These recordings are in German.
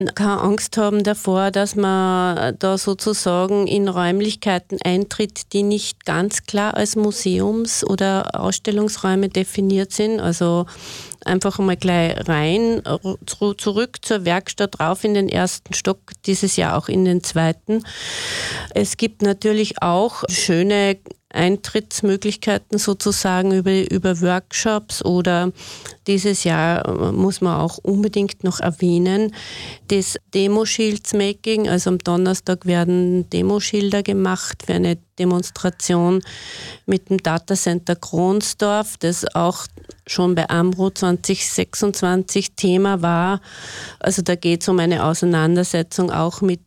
keine Angst haben davor, dass man da sozusagen in Räumlichkeiten eintritt, die nicht ganz klar als Museums- oder Ausstellungsräume definiert sind. Also einfach mal gleich rein, zurück zur Werkstatt, rauf in den ersten Stock, dieses Jahr auch in den zweiten. Es gibt natürlich auch schöne Eintrittsmöglichkeiten sozusagen über Workshops oder dieses Jahr muss man auch unbedingt noch erwähnen, das Demo-Shields-Making, also am Donnerstag werden Demoschilder gemacht für eine Demonstration mit dem Datacenter Kronsdorf, das auch schon bei AMRO 2026 Thema war. Also da geht es um eine Auseinandersetzung auch mit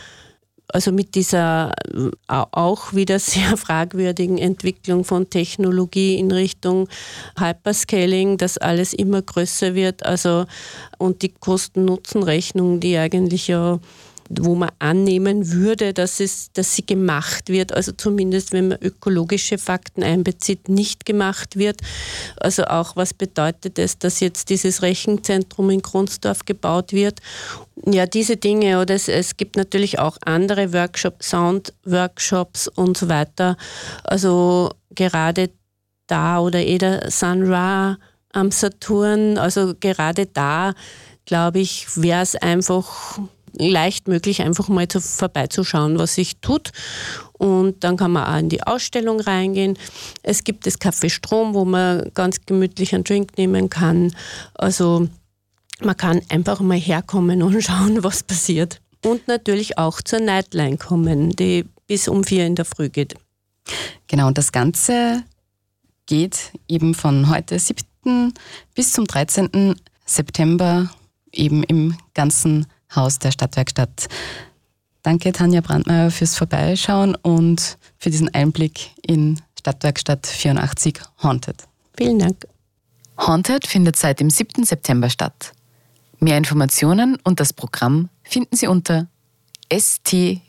dieser auch wieder sehr fragwürdigen Entwicklung von Technologie in Richtung Hyperscaling, dass alles immer größer wird, also und die Kosten-Nutzen-Rechnung, die eigentlich ja, wo man annehmen würde, dass sie gemacht wird, also zumindest wenn man ökologische Fakten einbezieht, nicht gemacht wird. Also auch was bedeutet es, dass jetzt dieses Rechenzentrum in Kronsdorf gebaut wird? Ja, diese Dinge, oder es gibt natürlich auch andere Workshops, Sound-Workshops und so weiter. Also gerade da oder der Sun Ra am Saturn, also gerade da, glaube ich, wäre es einfach leicht möglich, einfach mal vorbeizuschauen, was sich tut. Und dann kann man auch in die Ausstellung reingehen. Es gibt das Café Strom, wo man ganz gemütlich einen Drink nehmen kann. Also man kann einfach mal herkommen und schauen, was passiert. Und natürlich auch zur Nightline kommen, die bis um 4 in der Früh geht. Genau, und das Ganze geht eben von heute 7. bis zum 13. September eben im ganzen Haus der Stadtwerkstatt. Danke Tanja Brandmeier fürs Vorbeischauen und für diesen Einblick in Stadtwerkstatt 84 Haunted. Vielen Dank. Haunted findet seit dem 7. September statt. Mehr Informationen und das Programm finden Sie unter stwst.at.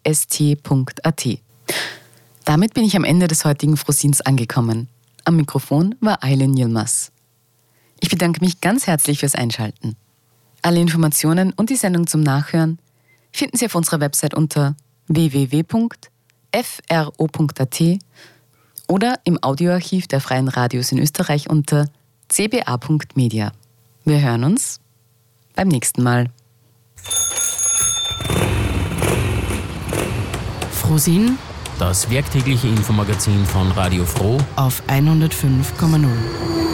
Damit bin ich am Ende des heutigen Frosins angekommen. Am Mikrofon war Aylin Yilmaz. Ich bedanke mich ganz herzlich fürs Einschalten. Alle Informationen und die Sendung zum Nachhören finden Sie auf unserer Website unter www.fro.at oder im Audioarchiv der Freien Radios in Österreich unter cba.media. Wir hören uns beim nächsten Mal. Frosin, das werktägliche Infomagazin von Radio Froh auf 105,0.